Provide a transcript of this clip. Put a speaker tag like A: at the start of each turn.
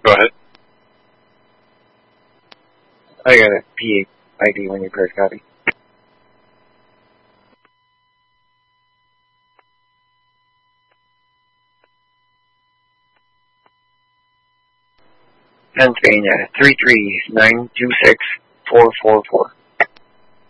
A: Go ahead.
B: I got a PID when you press copy. Pennsylvania 33926-444.